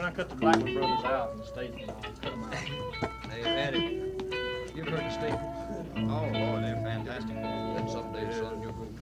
I cut the Blackman brothers out and the Statham, I'll cut them out. They've had it. You've heard the Staples? Oh, Lord, they're fantastic. Then someday, son, you'll go